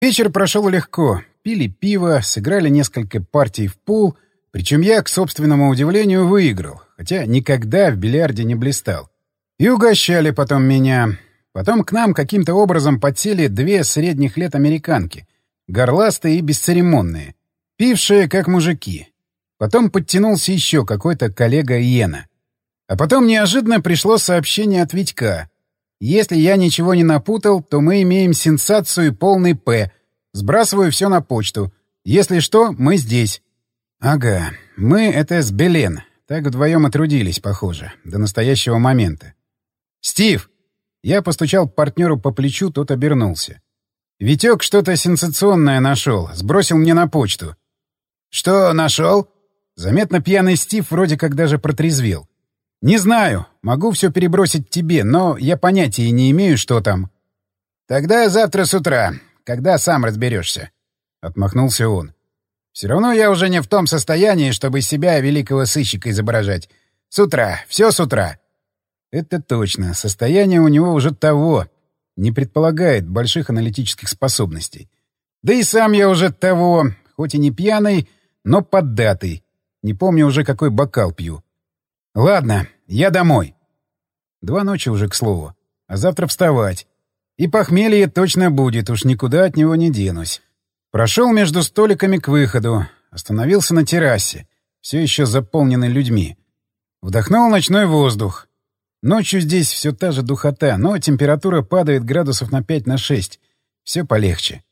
Вечер прошел легко. Пили пиво, сыграли несколько партий в пул, причем я, к собственному удивлению, выиграл, хотя никогда в бильярде не блистал. И угощали потом меня. Потом к нам каким-то образом подсели две средних лет американки, горластые и бесцеремонные, пившие как мужики. Потом подтянулся еще какой-то коллега Иена. А потом неожиданно пришло сообщение от Витька. Если я ничего не напутал, то мы имеем сенсацию полный «П». Сбрасываю все на почту. Если что, мы здесь. Ага, мы — это с Белен. Так вдвоем и трудились, похоже, до настоящего момента. «Стив!» Я постучал партнеру по плечу, тот обернулся. Витек что-то сенсационное нашел, сбросил мне на почту. «Что нашел?» Заметно пьяный Стив вроде как даже протрезвел. «Не знаю. Могу все перебросить тебе, но я понятия не имею, что там». «Тогда завтра с утра, когда сам разберешься», — отмахнулся он. «Все равно я уже не в том состоянии, чтобы себя великого сыщика изображать. С утра, все с утра». Это точно. Состояние у него уже того. Не предполагает больших аналитических способностей. Да и сам я уже того, хоть и не пьяный, но поддатый. Не помню уже, какой бокал пью. Ладно, я домой. 2 ночи уже, к слову. А завтра вставать. И похмелье точно будет, уж никуда от него не денусь. Прошел между столиками к выходу. Остановился на террасе, все еще заполненной людьми. Вдохнул ночной воздух. Ночью здесь все та же духота, но температура падает градусов на 5-6. Все полегче.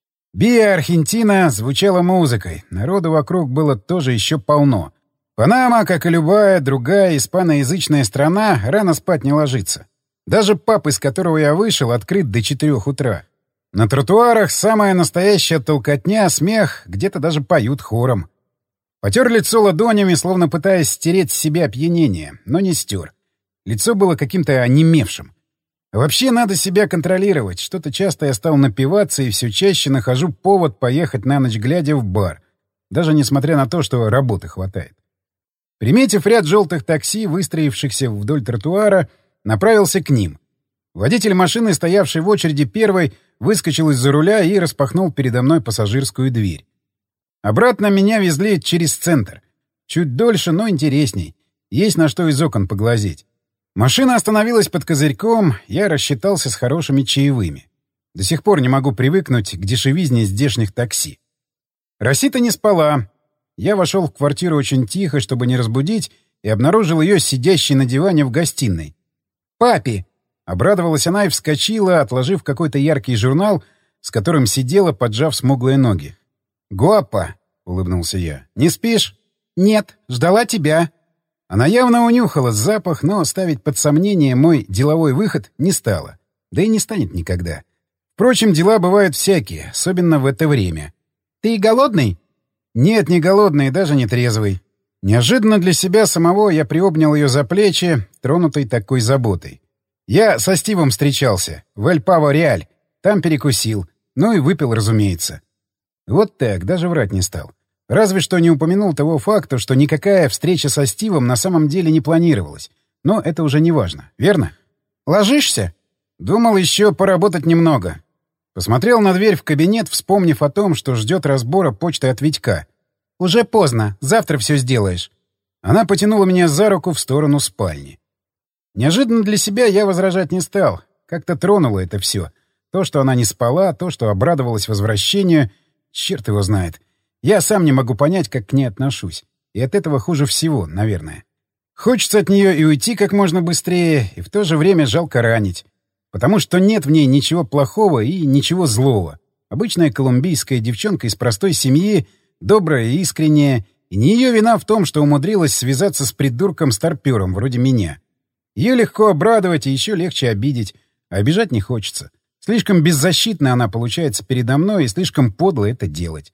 Биа Аргентина звучала музыкой. Народу вокруг было тоже еще полно. Панама, как и любая другая испаноязычная страна, рано спать не ложится. Даже паб, из которого я вышел, открыт до 4 утра. На тротуарах самая настоящая толкотня, смех, где-то даже поют хором. Потер лицо ладонями, словно пытаясь стереть с себя опьянение, но не стер. Лицо было каким-то онемевшим. Вообще надо себя контролировать. Что-то часто я стал напиваться и все чаще нахожу повод поехать на ночь глядя в бар. Даже несмотря на то, что работы хватает. Приметив ряд желтых такси, выстроившихся вдоль тротуара, направился к ним. Водитель машины, стоявший в очереди первой, выскочил из-за руля и распахнул передо мной пассажирскую дверь. Обратно меня везли через центр. Чуть дольше, но интересней. Есть на что из окон поглазеть. Машина остановилась под козырьком, я рассчитался с хорошими чаевыми. До сих пор не могу привыкнуть к дешевизне здешних такси. Росита не спала. Я вошел в квартиру очень тихо, чтобы не разбудить, и обнаружил ее сидящей на диване в гостиной. «Папи!» — обрадовалась она и вскочила, отложив какой-то яркий журнал, с которым сидела, поджав смуглые ноги. «Гуапа!» — улыбнулся я. «Не спишь?» «Нет, ждала тебя». Она явно унюхала запах, но ставить под сомнение мой деловой выход не стала. Да и не станет никогда. Впрочем, дела бывают всякие, особенно в это время. «Ты голодный?» «Нет, не голодный, даже не трезвый». Неожиданно для себя самого я приобнял ее за плечи, тронутой такой заботой. Я со Стивом встречался, в Эль-Паво-Реаль. Там перекусил. Ну и выпил, разумеется. Вот так, даже врать не стал. Разве что не упомянул того факта, что никакая встреча со Стивом на самом деле не планировалась. Но это уже не важно, верно? «Ложишься?» Думал еще поработать немного. Посмотрел на дверь в кабинет, вспомнив о том, что ждет разбора почты от Витька. «Уже поздно. Завтра все сделаешь». Она потянула меня за руку в сторону спальни. Неожиданно для себя я возражать не стал. Как-то тронуло это все. То, что она не спала, то, что обрадовалась возвращению. Черт его знает. Я сам не могу понять, как к ней отношусь. И от этого хуже всего, наверное. Хочется от нее и уйти как можно быстрее, и в то же время жалко ранить. Потому что нет в ней ничего плохого и ничего злого. Обычная колумбийская девчонка из простой семьи, добрая и искренняя, и не ее вина в том, что умудрилась связаться с придурком-старпёром вроде меня. Ее легко обрадовать и еще легче обидеть, а обижать не хочется. Слишком беззащитна она получается передо мной, и слишком подло это делать.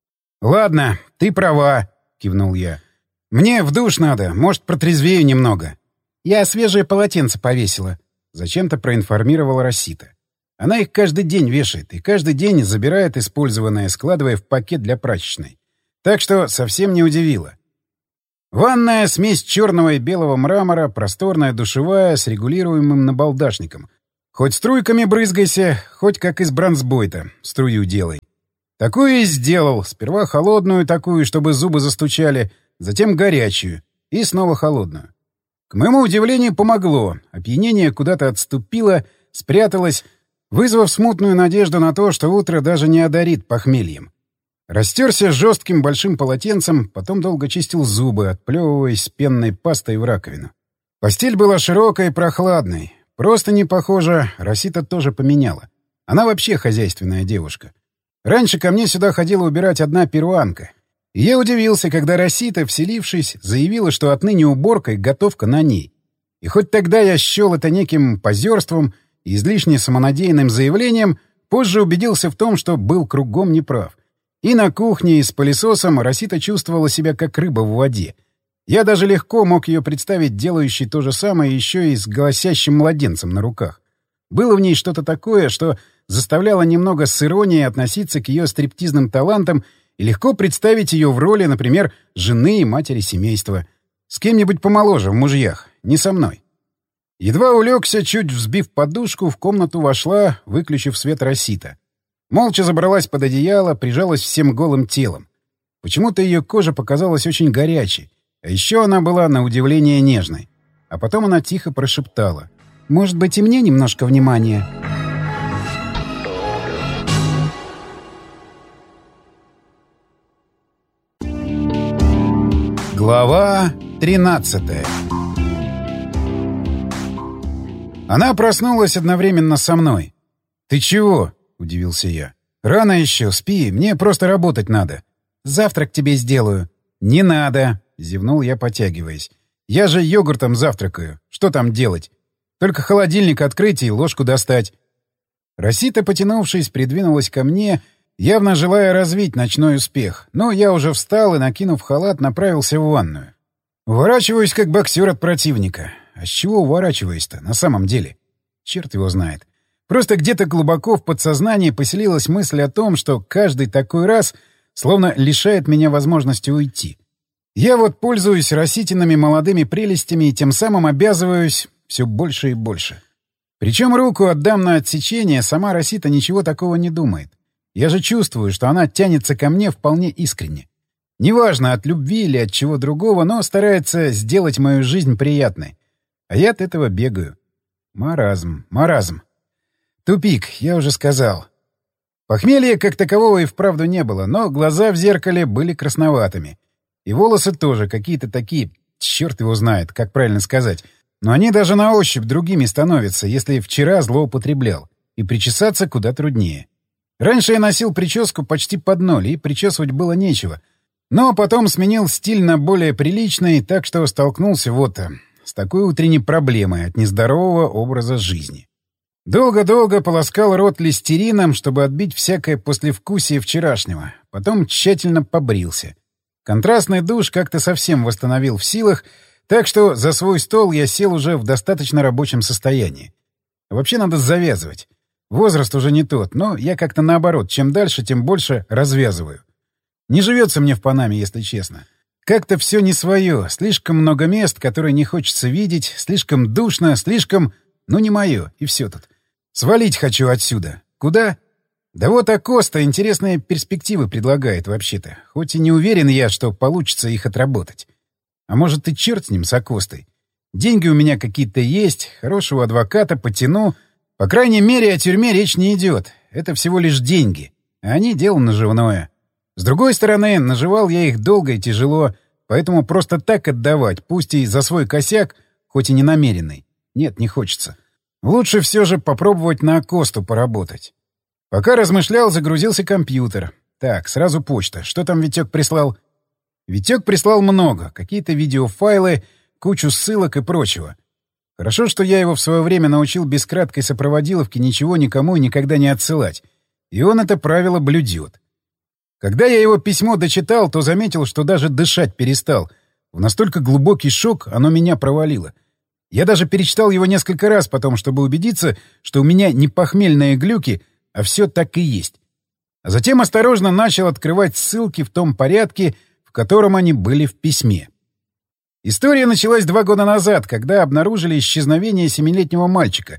«Ладно, ты права», — кивнул я. «Мне в душ надо, может, протрезвею немного». «Я свежее полотенце повесила», — зачем-то проинформировала Росита. Она их каждый день вешает и каждый день забирает использованное, складывая в пакет для прачечной. Так что совсем не удивило. Ванная — смесь черного и белого мрамора, просторная душевая с регулируемым набалдашником. Хоть струйками брызгайся, хоть как из бронзбойта струю делай. Такую и сделал. Сперва холодную такую, чтобы зубы застучали, затем горячую и снова холодную. К моему удивлению, помогло. Опьянение куда-то отступило, спряталось, вызвав смутную надежду на то, что утро даже не одарит похмельем. Растерся жестким большим полотенцем, потом долго чистил зубы, отплевываясь с пенной пастой в раковину. Постель была широкой и прохладной. Просто не похоже, Росита тоже поменяла. Она вообще хозяйственная девушка. Раньше ко мне сюда ходила убирать одна перуанка. И я удивился, когда Росита, вселившись, заявила, что отныне уборка и готовка на ней. И хоть тогда я счел это неким позерством и излишне самонадеянным заявлением, позже убедился в том, что был кругом неправ. И на кухне, и с пылесосом Росита чувствовала себя как рыба в воде. Я даже легко мог ее представить делающей то же самое еще и с голосящим младенцем на руках. Было в ней что-то такое, что заставляло немного с иронией относиться к ее стриптизным талантам и легко представить ее в роли, например, жены и матери семейства. С кем-нибудь помоложе в мужьях, не со мной. Едва улегся, чуть взбив подушку, в комнату вошла, выключив свет, Росита. Молча забралась под одеяло, прижалась всем голым телом. Почему-то ее кожа показалась очень горячей, а еще она была на удивление нежной. А потом она тихо прошептала: «Может быть, и мне немножко внимания?» Глава 13. Она проснулась одновременно со мной. «Ты чего?» — удивился я. «Рано еще, спи, мне просто работать надо». «Завтрак тебе сделаю». «Не надо», — зевнул я, потягиваясь. «Я же йогуртом завтракаю. Что там делать? Только холодильник открыть и ложку достать». Росита, потянувшись, придвинулась ко мне, явно желая развить ночной успех. Но я уже встал и, накинув халат, направился в ванную. Уворачиваюсь, как боксер от противника. А с чего уворачиваюсь-то, на самом деле? Черт его знает. Просто где-то глубоко в подсознании поселилась мысль о том, что каждый такой раз словно лишает меня возможности уйти. Я вот пользуюсь Роситиными молодыми прелестями и тем самым обязываюсь все больше и больше. Причем руку отдам на отсечение, сама Росита ничего такого не думает. Я же чувствую, что она тянется ко мне вполне искренне. Неважно, от любви или от чего другого, но старается сделать мою жизнь приятной. А я от этого бегаю. Маразм, маразм. Тупик, я уже сказал. Похмелья как такового и вправду не было, но глаза в зеркале были красноватыми. И волосы тоже какие-то такие, черт его знает, как правильно сказать. Но они даже на ощупь другими становятся, если вчера злоупотреблял. И причесаться куда труднее. Раньше я носил прическу почти под ноль, и причесывать было нечего. Но потом сменил стиль на более приличный, так что столкнулся с такой утренней проблемой от нездорового образа жизни. Долго-долго полоскал рот листерином, чтобы отбить всякое послевкусие вчерашнего. Потом тщательно побрился. Контрастный душ как-то совсем восстановил в силах, так что за свой стол я сел уже в достаточно рабочем состоянии. Вообще надо завязывать. Возраст уже не тот, но я как-то наоборот, чем дальше, тем больше развязываю. Не живется мне в Панаме, если честно. Как-то все не свое, слишком много мест, которые не хочется видеть, слишком душно, слишком... не мое, и все тут. Свалить хочу отсюда. Куда? Да вот Акоста интересные перспективы предлагает вообще-то, хоть и не уверен я, что получится их отработать. А может, и черт с ним, с Акостой. Деньги у меня какие-то есть, хорошего адвоката потяну. По крайней мере, о тюрьме речь не идет. Это всего лишь деньги. А они дело наживное. С другой стороны, наживал я их долго и тяжело, поэтому просто так отдавать, пусть и за свой косяк, хоть и не намеренный. Нет, не хочется. Лучше все же попробовать на Акосту поработать. Пока размышлял, загрузился компьютер. Так, сразу почта. Что там Витек прислал? Витек прислал много. Какие-то видеофайлы, кучу ссылок и прочего. Хорошо, что я его в свое время научил без краткой сопроводиловки ничего никому и никогда не отсылать. И он это правило блюдет. Когда я его письмо дочитал, то заметил, что даже дышать перестал. В настолько глубокий шок оно меня провалило. Я даже перечитал его несколько раз потом, чтобы убедиться, что у меня не похмельные глюки, а все так и есть. А затем осторожно начал открывать ссылки в том порядке, в котором они были в письме. История началась 2 года назад, когда обнаружили исчезновение 7-летнего мальчика.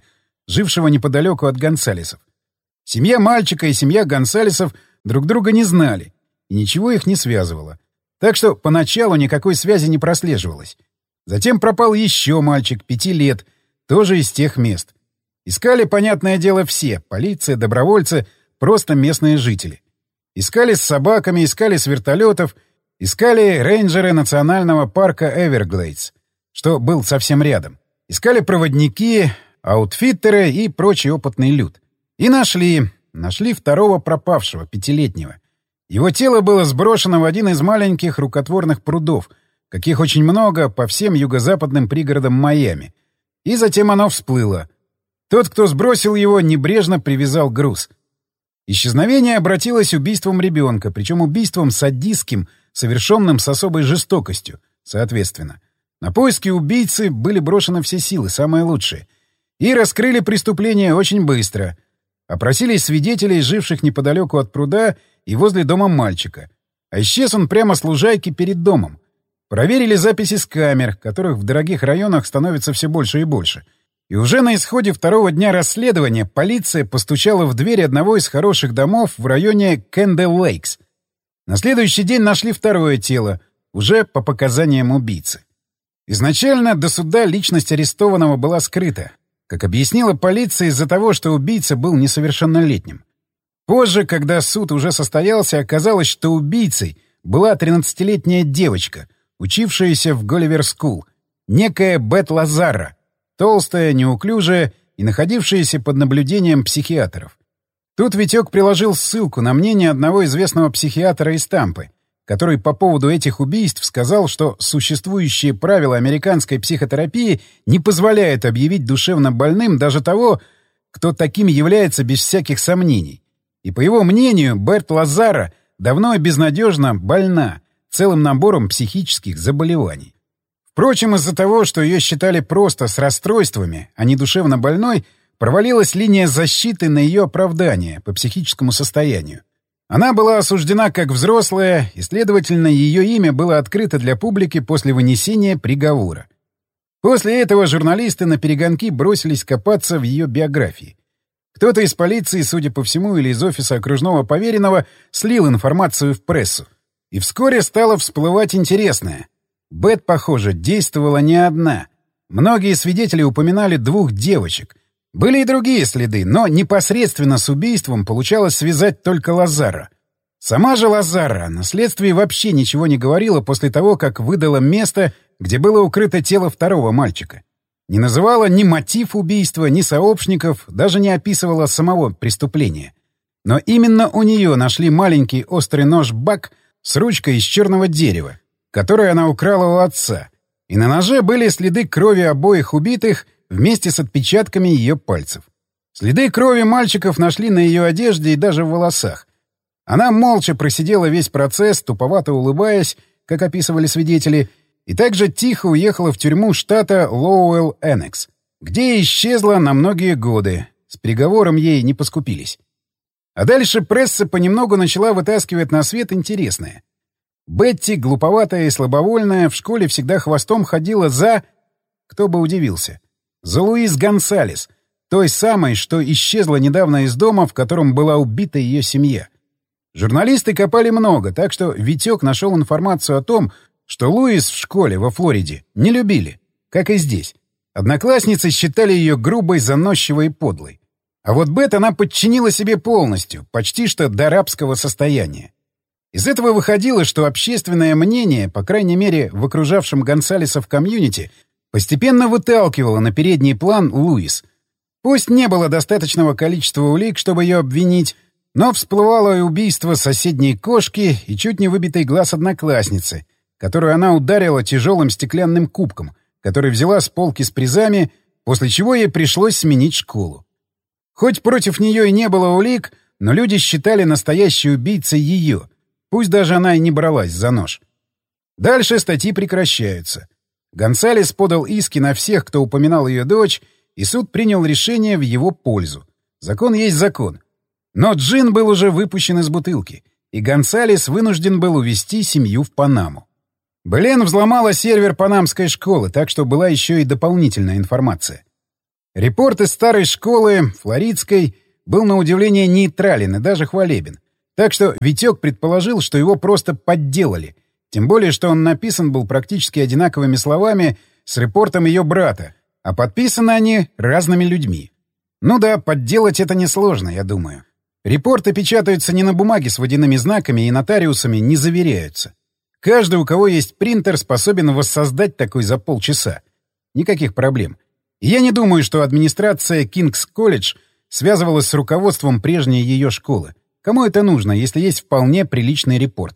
жившего неподалеку от Гонсалесов. Семья мальчика и семья Гонсалесов друг друга не знали, и ничего их не связывало. Так что поначалу никакой связи не прослеживалось. Затем пропал еще мальчик 5 лет, тоже из тех мест. Искали, понятное дело, все — полиция, добровольцы, просто местные жители. Искали с собаками, искали с вертолетов, искали рейнджеры национального парка Эверглейдс, что был совсем рядом. Искали проводники, аутфиттеры и прочий опытный люд. И нашли. Нашли второго пропавшего, 5-летнего. Его тело было сброшено в один из маленьких рукотворных прудов, каких очень много по всем юго-западным пригородам Майами. И затем оно всплыло. Тот, кто сбросил его, небрежно привязал груз. Исчезновение обратилось убийством ребенка, причем убийством садистским, совершенным с особой жестокостью, соответственно. На поиски убийцы были брошены все силы, самые лучшие. И раскрыли преступление очень быстро. Опросили свидетелей, живших неподалеку от пруда и возле дома мальчика. А исчез он прямо с лужайки перед домом. Проверили записи с камер, которых в дорогих районах становится все больше и больше. И уже на исходе второго дня расследования полиция постучала в дверь одного из хороших домов в районе Кэндл-Лейкс. На следующий день нашли второе тело, уже по показаниям убийцы. Изначально до суда личность арестованного была скрыта, как объяснила полиция, из-за того, что убийца был несовершеннолетним. Позже, когда суд уже состоялся, оказалось, что убийцей была 13-летняя девочка, учившаяся в Голливер-скул, некая Бет Лазарра, толстая, неуклюжая и находившаяся под наблюдением психиатров. Тут Витек приложил ссылку на мнение одного известного психиатра из Тампы, который по поводу этих убийств сказал, что существующие правила американской психотерапии не позволяют объявить душевно больным даже того, кто таким является без всяких сомнений. И по его мнению, Бет Лазарра давно и безнадежно больна целым набором психических заболеваний. Впрочем, из-за того, что ее считали просто с расстройствами, а не душевно больной, провалилась линия защиты на ее оправдание по психическому состоянию. Она была осуждена как взрослая, и, следовательно, ее имя было открыто для публики после вынесения приговора. После этого журналисты наперегонки бросились копаться в ее биографии. Кто-то из полиции, судя по всему, или из офиса окружного поверенного, слил информацию в прессу. И вскоре стало всплывать интересное. Бет, похоже, действовала не одна. Многие свидетели упоминали 2 девочек. Были и другие следы, но непосредственно с убийством получалось связать только Лазарра. Сама же Лазарра на следствии вообще ничего не говорила после того, как выдала место, где было укрыто тело второго мальчика. Не называла ни мотив убийства, ни сообщников, даже не описывала самого преступления. Но именно у нее нашли маленький острый нож Бак с ручкой из черного дерева, который она украла у отца. И на ноже были следы крови обоих убитых вместе с отпечатками ее пальцев. Следы крови мальчиков нашли на ее одежде и даже в волосах. Она молча просидела весь процесс, туповато улыбаясь, как описывали свидетели, и также тихо уехала в тюрьму штата Лоуэлл-Эннекс, где исчезла на многие годы. С приговором ей не поскупились. А дальше пресса понемногу начала вытаскивать на свет интересное. Бетти, глуповатая и слабовольная, в школе всегда хвостом ходила за... Кто бы удивился. За Луис Гонсалес, той самой, что исчезла недавно из дома, в котором была убита ее семья. Журналисты копали много, так что Витек нашел информацию о том, что Луис в школе во Флориде не любили, как и здесь. Одноклассницы считали ее грубой, заносчивой и подлой. А вот Бет она подчинила себе полностью, почти что до рабского состояния. Из этого выходило, что общественное мнение, по крайней мере в окружавшем Гонсалесов комьюнити, постепенно выталкивало на передний план Луис. Пусть не было достаточного количества улик, чтобы ее обвинить, но всплывало и убийство соседней кошки и чуть не выбитый глаз одноклассницы, которую она ударила тяжелым стеклянным кубком, который взяла с полки с призами, после чего ей пришлось сменить школу. Хоть против нее и не было улик, но люди считали настоящей убийцей ее, пусть даже она и не бралась за нож. Дальше статьи прекращаются. Гонсалес подал иски на всех, кто упоминал ее дочь, и суд принял решение в его пользу. Закон есть закон. Но джин был уже выпущен из бутылки, и Гонсалес вынужден был увезти семью в Панаму. Белен взломала сервер панамской школы, так что была еще и дополнительная информация. Репорт из старой школы, Флоридской, был на удивление нейтрален и даже хвалебен. Так что Витек предположил, что его просто подделали. Тем более, что он написан был практически одинаковыми словами с репортом ее брата, а подписаны они разными людьми. Ну да, подделать это несложно, я думаю. Репорты печатаются не на бумаге с водяными знаками и нотариусами не заверяются. Каждый, у кого есть принтер, способен воссоздать такой за полчаса. Никаких проблем. И я не думаю, что администрация Кингс-колледж связывалась с руководством прежней ее школы. Кому это нужно, если есть вполне приличный репорт?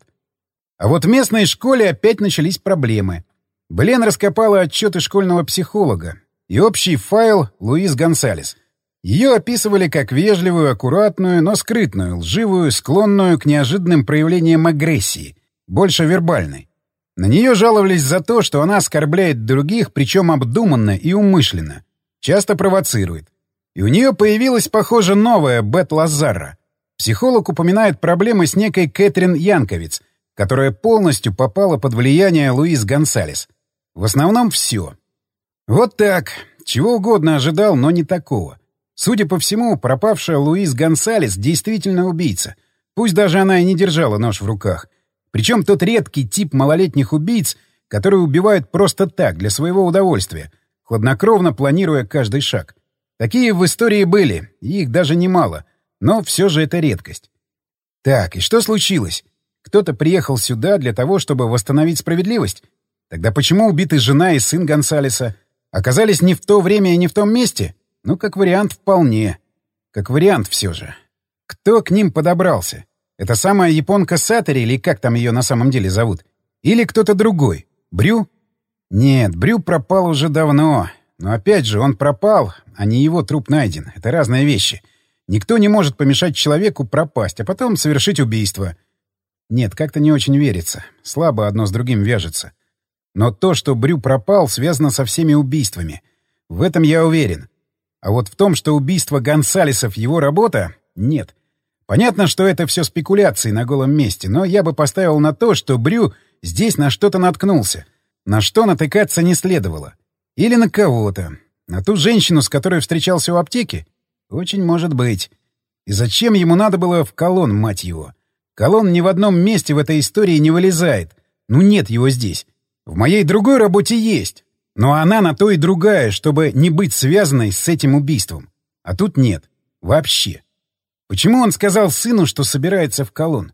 А вот в местной школе опять начались проблемы. Блен раскопала отчеты школьного психолога и общий файл Луис Гонсалес. Ее описывали как вежливую, аккуратную, но скрытную, лживую, склонную к неожиданным проявлениям агрессии, больше вербальной. На нее жаловались за то, что она оскорбляет других, причем обдуманно и умышленно, часто провоцирует. И у нее появилась, похоже, новая Бет Лазарра. Психолог упоминает проблемы с некой Кэтрин Янковиц, которая полностью попала под влияние Луис Гонсалес. В основном все. Вот так. Чего угодно ожидал, но не такого. Судя по всему, пропавшая Луис Гонсалес действительно убийца. Пусть даже она и не держала нож в руках. Причем тот редкий тип малолетних убийц, которые убивают просто так, для своего удовольствия, хладнокровно планируя каждый шаг. Такие в истории были, и их даже немало, но все же это редкость. Так, и что случилось? Кто-то приехал сюда для того, чтобы восстановить справедливость? Тогда почему убиты жена и сын Гонсалеса? Оказались не в то время и не в том месте? Ну, как вариант, вполне. Как вариант все же. Кто к ним подобрался? Это самая японка Сатори, или как там ее на самом деле зовут? Или кто-то другой? Брю? Нет, Брю пропал уже давно. Но опять же, он пропал, а не его труп найден. Это разные вещи. Никто не может помешать человеку пропасть, а потом совершить убийство. Нет, как-то не очень верится. Слабо одно с другим вяжется. Но то, что Брю пропал, связано со всеми убийствами. В этом я уверен. А вот в том, что убийство Гонсалесов — его работа — нет. Понятно, что это все спекуляции на голом месте, но я бы поставил на то, что Брю здесь на что-то наткнулся. На что натыкаться не следовало. Или на кого-то. На ту женщину, с которой встречался у аптеки? Очень может быть. И зачем ему надо было в Колон, мать его? Колон ни в одном месте в этой истории не вылезает. Ну нет его здесь. В моей другой работе есть. Но она на то и другая, чтобы не быть связанной с этим убийством. А тут нет. Вообще. Почему он сказал сыну, что собирается в Колон?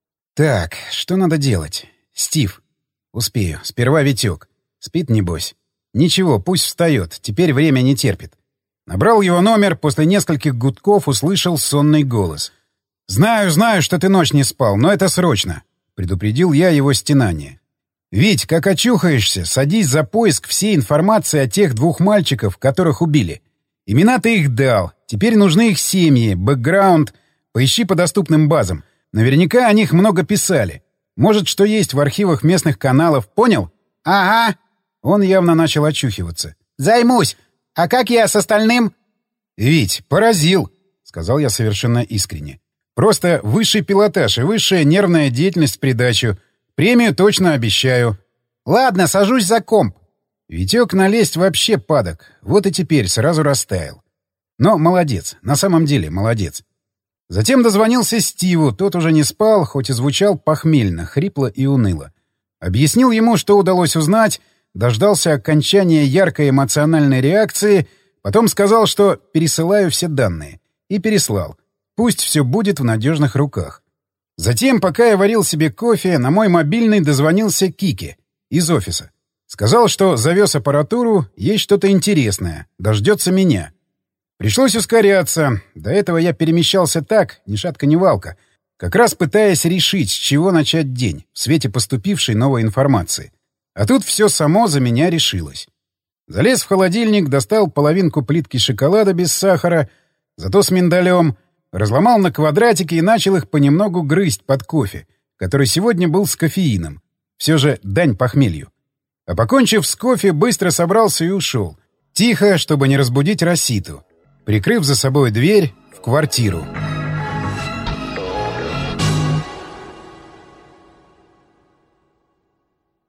Так, что надо делать? Стив. Успею. Сперва Витек. Спит, небось. Ничего, пусть встает. Теперь время не терпит. Набрал его номер, после нескольких гудков услышал сонный голос. «Знаю, что ты ночь не спал, но это срочно», — предупредил я его стенание. «Вить, как очухаешься, садись за поиск всей информации о тех двух мальчиков, которых убили. Имена ты их дал, теперь нужны их семьи, бэкграунд, поищи по доступным базам. Наверняка о них много писали. Может, что есть в архивах местных каналов, понял?» «Ага». Он явно начал очухиваться. «Займусь. А как я с остальным?» «Вить, поразил», — сказал я совершенно искренне. «Просто высший пилотаж и высшая нервная деятельность в придачу. Премию точно обещаю». «Ладно, сажусь за комп». Витек налезть вообще падок. Вот и теперь сразу растаял. Но молодец, на самом деле молодец. Затем дозвонился Стиву, тот уже не спал, хоть и звучал похмельно, хрипло и уныло. Объяснил ему, что удалось узнать, дождался окончания яркой эмоциональной реакции, потом сказал, что пересылаю все данные. И переслал. Пусть все будет в надежных руках. Затем, пока я варил себе кофе, на мой мобильный дозвонился Кики из офиса. Сказал, что завез аппаратуру, есть что-то интересное, дождется меня. Пришлось ускоряться. До этого я перемещался так, ни шатка ни валка, как раз пытаясь решить, с чего начать день в свете поступившей новой информации. А тут все само за меня решилось. Залез в холодильник, достал половинку плитки шоколада без сахара, зато с миндалем, разломал на квадратики и начал их понемногу грызть под кофе, который сегодня был с кофеином. Все же дань похмелью. А покончив с кофе, быстро собрался и ушел. Тихо, чтобы не разбудить Роситу, прикрыв за собой дверь в квартиру.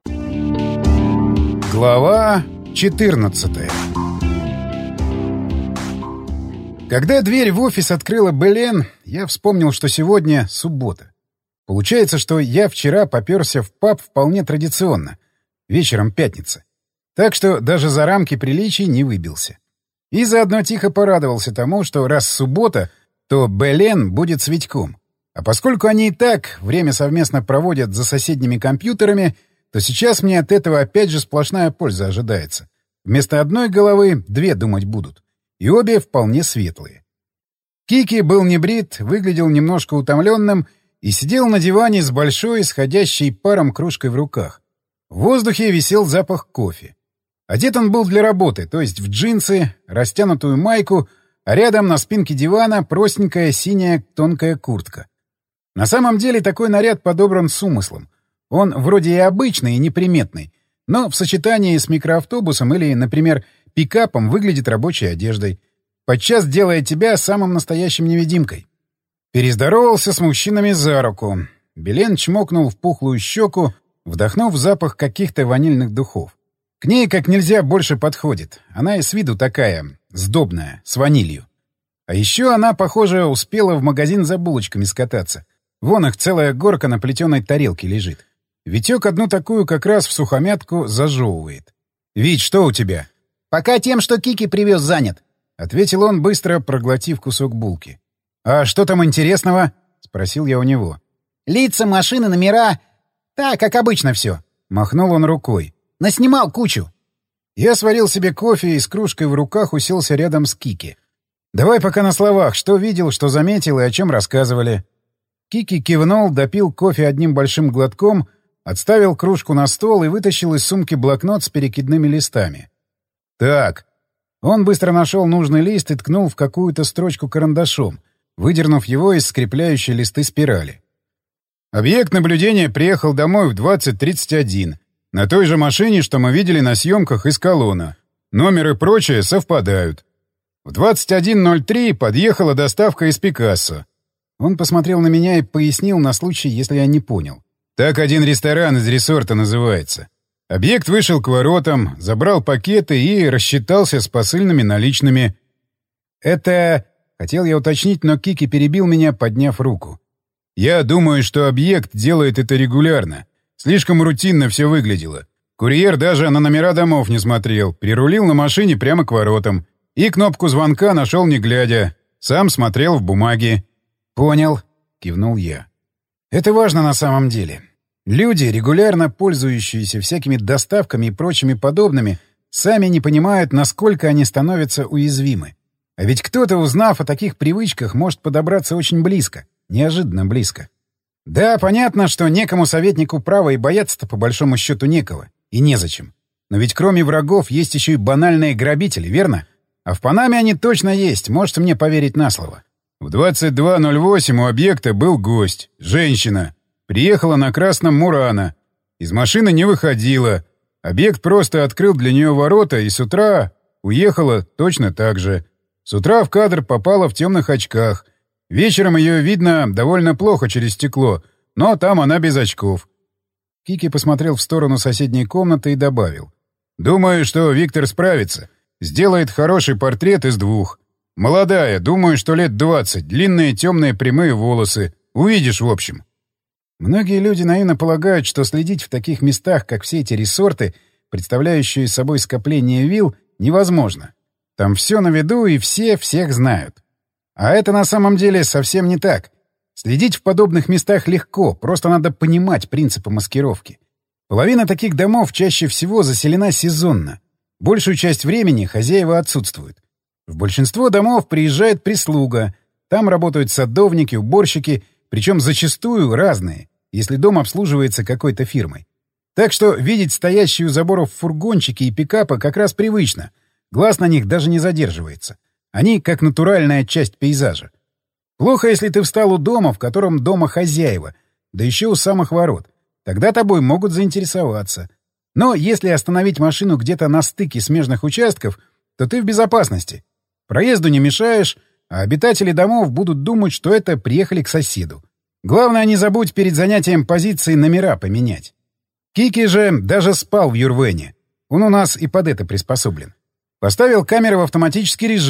Глава 14. Когда дверь в офис открыла Белен, я вспомнил, что сегодня суббота. Получается, что я вчера попёрся в паб вполне традиционно. Вечером пятница. Так что даже за рамки приличий не выбился. И заодно тихо порадовался тому, что раз суббота, то Белен будет с Витьком. А поскольку они и так время совместно проводят за соседними компьютерами, то сейчас мне от этого опять же сплошная польза ожидается. Вместо одной головы две думать будут. И обе вполне светлые. Кики был не брит, выглядел немножко утомленным и сидел на диване с большой, исходящей паром кружкой в руках. В воздухе висел запах кофе. Одет он был для работы, то есть в джинсы, растянутую майку, а рядом на спинке дивана простенькая синяя тонкая куртка. На самом деле такой наряд подобран с умыслом. Он вроде и обычный, и неприметный, но в сочетании с микроавтобусом или, например, пикапом выглядит рабочей одеждой. Подчас делая тебя самым настоящим невидимкой. Перездоровался с мужчинами за руку. Белен чмокнул в пухлую щеку, вдохнув запах каких-то ванильных духов. К ней как нельзя больше подходит. Она и с виду такая, сдобная, с ванилью. А еще она, похоже, успела в магазин за булочками скататься. Вон их целая горка на плетеной тарелке лежит. Витек одну такую как раз в сухомятку зажевывает. «Вить, что у тебя?» «Пока тем, что Кики привез, занят», — ответил он, быстро проглотив кусок булки. «А что там интересного?» — спросил я у него. «Лица, машины, номера. Так, как обычно все», — махнул он рукой. «Наснимал кучу». Я сварил себе кофе и с кружкой в руках уселся рядом с Кики. «Давай пока на словах, что видел, что заметил и о чем рассказывали». Кики кивнул, допил кофе одним большим глотком, отставил кружку на стол и вытащил из сумки блокнот с перекидными листами. «Так». Он быстро нашел нужный лист и ткнул в какую-то строчку карандашом, выдернув его из скрепляющей листы спирали. Объект наблюдения приехал домой в 20:31, на той же машине, что мы видели на съемках из колонна. Номер и прочее совпадают. В 21:03 подъехала доставка из Пикассо. Он посмотрел на меня и пояснил на случай, если я не понял. Так один ресторан из ресорта называется. Объект вышел к воротам, забрал пакеты и рассчитался с посыльными наличными. «Это...» — хотел я уточнить, но Кики перебил меня, подняв руку. «Я думаю, что объект делает это регулярно. Слишком рутинно все выглядело. Курьер даже на номера домов не смотрел, прирулил на машине прямо к воротам. И кнопку звонка нашел не глядя. Сам смотрел в бумаге». «Понял», — кивнул я. «Это важно на самом деле. Люди, регулярно пользующиеся всякими доставками и прочими подобными, сами не понимают, насколько они становятся уязвимы. А ведь кто-то, узнав о таких привычках, может подобраться очень близко, неожиданно близко. Да, понятно, что некому советнику права и бояться-то по большому счету некого. И незачем. Но ведь кроме врагов есть еще и банальные грабители, верно? А в Панаме они точно есть, можете мне поверить на слово. В 22:08 у объекта был гость, женщина. Приехала на красном Мурано. Из машины не выходила. Объект просто открыл для нее ворота и с утра уехала точно так же. С утра в кадр попала в темных очках. Вечером ее видно довольно плохо через стекло, но там она без очков. Кики посмотрел в сторону соседней комнаты и добавил. «Думаю, что Виктор справится. Сделает хороший портрет из двух. Молодая, думаю, что лет 20, длинные темные прямые волосы. Увидишь, в общем». Многие люди наивно полагают, что следить в таких местах, как все эти ресорты, представляющие собой скопление вилл, невозможно. Там все на виду и все всех знают. А это на самом деле совсем не так. Следить в подобных местах легко, просто надо понимать принципы маскировки. Половина таких домов чаще всего заселена сезонно. Большую часть времени хозяева отсутствуют. В большинство домов приезжает прислуга. Там работают садовники, уборщики, причем зачастую разные, если дом обслуживается какой-то фирмой. Так что видеть стоящие у заборов фургончики и пикапы как раз привычно. Глаз на них даже не задерживается. Они как натуральная часть пейзажа. Плохо, если ты встал у дома, в котором дома хозяева, да еще у самых ворот. Тогда тобой могут заинтересоваться. Но если остановить машину где-то на стыке смежных участков, то ты в безопасности. Проезду не мешаешь, а обитатели домов будут думать, что это приехали к соседу. Главное, не забудь перед занятием позиции номера поменять. Кики же даже спал в Юрвене. Он у нас и под это приспособлен. Поставил камеры в автоматический режим,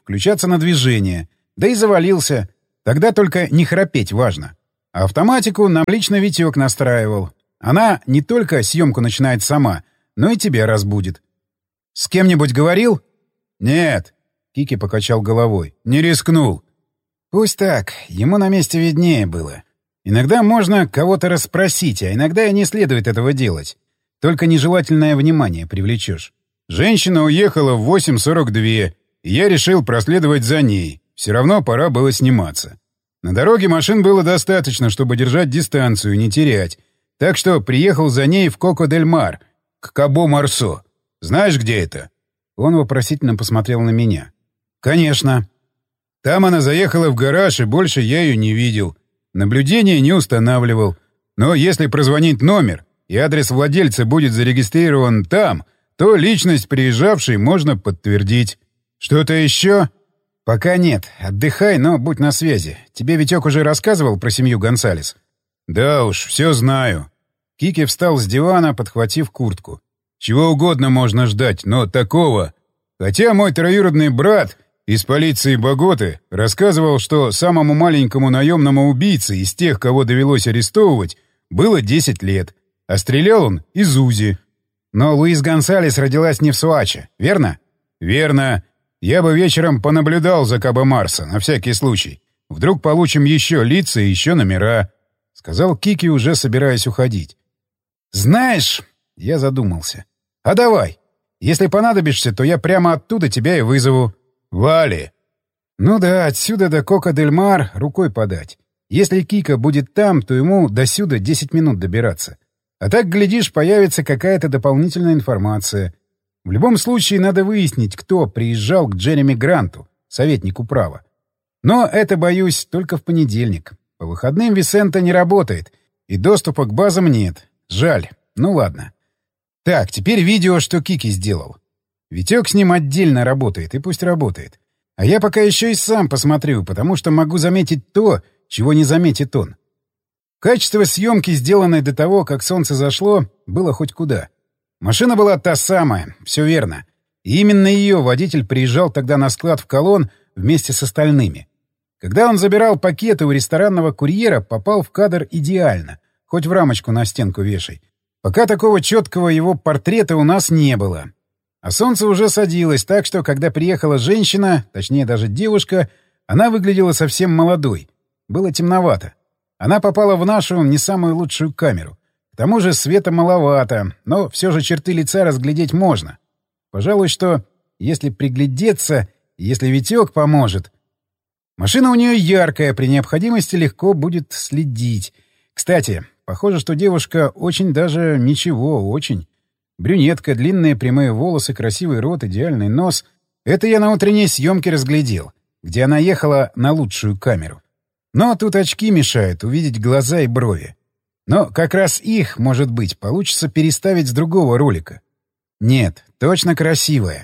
включаться на движение. Да и завалился. Тогда только не храпеть важно. А автоматику нам лично Витек настраивал. Она не только съемку начинает сама, но и тебя разбудит. «С кем-нибудь говорил?» «Нет», — Кики покачал головой. «Не рискнул». «Пусть так. Ему на месте виднее было. Иногда можно кого-то расспросить, а иногда и не следует этого делать. Только нежелательное внимание привлечешь. Женщина уехала в 8:42, и я решил проследовать за ней. Все равно пора было сниматься. На дороге машин было достаточно, чтобы держать дистанцию и не терять. Так что приехал за ней в Коко-дель-Мар, к Кабо-Марсо. Знаешь, где это?» Он вопросительно посмотрел на меня. «Конечно». «Там она заехала в гараж, и больше я ее не видел. Наблюдение не устанавливал. Но если прозвонить номер, и адрес владельца будет зарегистрирован там, то личность приезжавшей можно подтвердить. Что-то еще?» «Пока нет. Отдыхай, но будь на связи. Тебе Витек уже рассказывал про семью Гонсалес?» «Да уж, все знаю». Кики встал с дивана, подхватив куртку. «Чего угодно можно ждать, но такого... Хотя мой троюродный брат из полиции Боготы рассказывал, что самому маленькому наемному убийце из тех, кого довелось арестовывать, было 10 лет, а стрелял он из УЗИ». «Но Луис Гонсалес родилась не в Суаче, верно?» «Верно. Я бы вечером понаблюдал за Кабо-Марсо, на всякий случай. Вдруг получим еще лица и еще номера», — сказал Кики, уже собираясь уходить. «Знаешь...» — я задумался. «А давай. Если понадобишься, то я прямо оттуда тебя и вызову». «Вали!» «Ну да, отсюда до Коко-дель-Мар рукой подать. Если Кика будет там, то ему досюда 10 минут добираться. А так, глядишь, появится какая-то дополнительная информация. В любом случае, надо выяснить, кто приезжал к Джереми Гранту, советнику права. Но это, боюсь, только в понедельник. По выходным Висента не работает, и доступа к базам нет. Жаль. Ну ладно. Так, теперь видео, что Кики сделал. Витек с ним отдельно работает, и пусть работает. А я пока еще и сам посмотрю, потому что могу заметить то, чего не заметит он. Качество съемки, сделанной до того, как солнце зашло, было хоть куда. Машина была та самая, все верно. И именно ее водитель приезжал тогда на склад в Колон вместе с остальными. Когда он забирал пакеты у ресторанного курьера, попал в кадр идеально, хоть в рамочку на стенку вешай. Пока такого четкого его портрета у нас не было. А солнце уже садилось, так что, когда приехала женщина, точнее даже девушка, она выглядела совсем молодой. Было темновато. Она попала в нашу не самую лучшую камеру. К тому же света маловато, но все же черты лица разглядеть можно. Пожалуй, что, если приглядеться, если Витек поможет... Машина у нее яркая, при необходимости легко будет следить. Кстати, похоже, что девушка очень даже ничего, очень. Брюнетка, длинные прямые волосы, красивый рот, идеальный нос. Это я на утренней съемке разглядел, где она ехала на лучшую камеру. Но тут очки мешают увидеть глаза и брови. Но как раз их, может быть, получится переставить с другого ролика. Нет, точно красивая.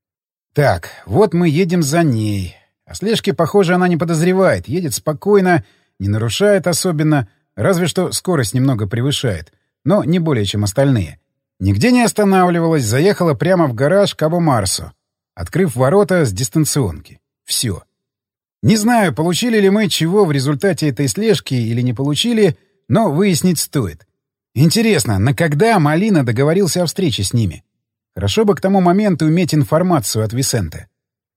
Так, вот мы едем за ней. О слежке, похоже, она не подозревает. Едет спокойно, не нарушает особенно, разве что скорость немного превышает. Но не более, чем остальные. Нигде не останавливалась, заехала прямо в гараж Кабо-Марсо, открыв ворота с дистанционки. Все. Не знаю, получили ли мы чего в результате этой слежки или не получили, но выяснить стоит. Интересно, на когда Малина договорился о встрече с ними? Хорошо бы к тому моменту иметь информацию от Висенте.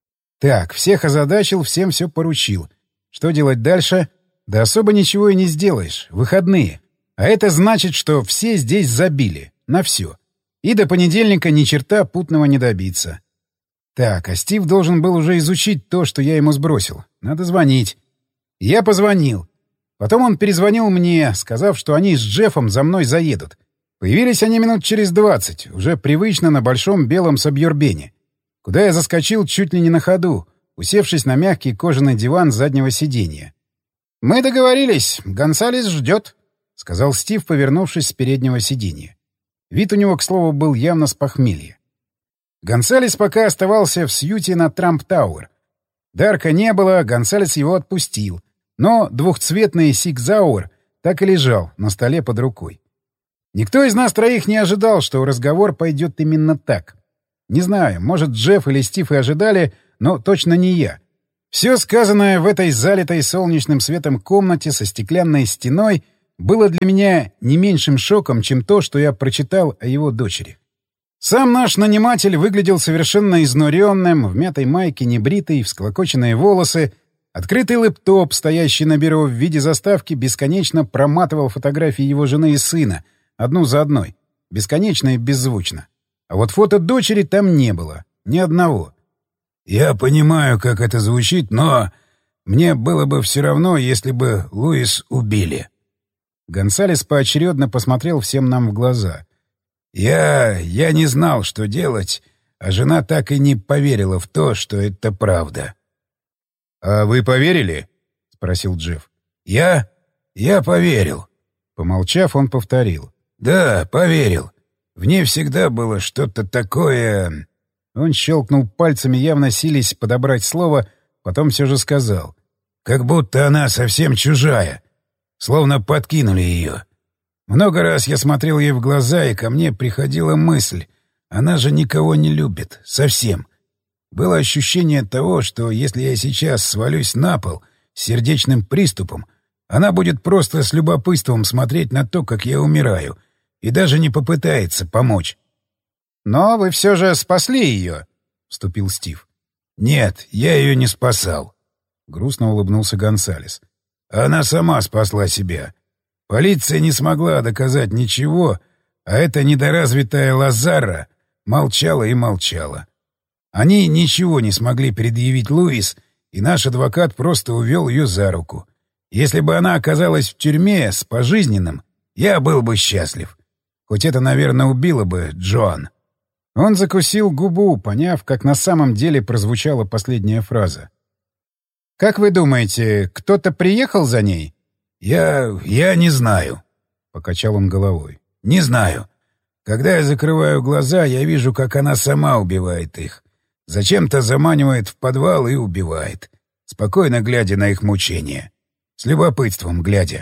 Так, всех озадачил, всем все поручил. Что делать дальше? Да особо ничего и не сделаешь. Выходные. А это значит, что все здесь забили. На все. И до понедельника ни черта путного не добиться. Так, а Стив должен был уже изучить то, что я ему сбросил. Надо звонить. Я позвонил. Потом он перезвонил мне, сказав, что они с Джеффом за мной заедут. Появились они минут через 20, уже привычно на большом белом сабьербене, куда я заскочил чуть ли не на ходу, усевшись на мягкий кожаный диван заднего сиденья. «Мы договорились, Гонсалес ждет», — сказал Стив, повернувшись с переднего сиденья. Вид у него, к слову, был явно с похмелья. Гонсалес пока оставался в сьюте на Трамп-Тауэр. Дарка не было, Гонсалес его отпустил, но двухцветный Сиг-Зауэр так и лежал на столе под рукой. Никто из нас троих не ожидал, что разговор пойдет именно так. Не знаю, может, Джефф или Стив и ожидали, но точно не я. Все сказанное в этой залитой солнечным светом комнате со стеклянной стеной было для меня не меньшим шоком, чем то, что я прочитал о его дочери. Сам наш наниматель выглядел совершенно изнуренным, в мятой майке, небритый, всклокоченные волосы. Открытый лэптоп, стоящий на бюро в виде заставки, бесконечно проматывал фотографии его жены и сына, одну за одной, бесконечно и беззвучно. А вот фото дочери там не было, ни одного. «Я понимаю, как это звучит, но мне было бы все равно, если бы Луис убили». Гонсалес поочередно посмотрел всем нам в глаза. Я не знал, что делать, а жена так и не поверила в то, что это правда». «А вы поверили?» — спросил Джефф. «Я поверил». Помолчав, он повторил. «Да, поверил. В ней всегда было что-то такое...» Он щелкнул пальцами, явно силясь подобрать слово, потом все же сказал. «Как будто она совсем чужая. Словно подкинули ее. Много раз я смотрел ей в глаза, и ко мне приходила мысль. Она же никого не любит. Совсем. Было ощущение того, что если я сейчас свалюсь на пол с сердечным приступом, она будет просто с любопытством смотреть на то, как я умираю, и даже не попытается помочь». «Но вы все же спасли ее», — вступил Стив. «Нет, я ее не спасал», — грустно улыбнулся Гонсалес. «Она сама спасла себя. Полиция не смогла доказать ничего, а эта недоразвитая Лазара молчала и молчала. Они ничего не смогли предъявить Луис, и наш адвокат просто увел ее за руку. Если бы она оказалась в тюрьме с пожизненным, я был бы счастлив. Хоть это, наверное, убило бы Джоан». Он закусил губу, поняв, как на самом деле прозвучала последняя фраза. «Как вы думаете, кто-то приехал за ней?» Я не знаю», — покачал он головой. «Не знаю. Когда я закрываю глаза, я вижу, как она сама убивает их. Зачем-то заманивает в подвал и убивает, спокойно глядя на их мучения. С любопытством глядя».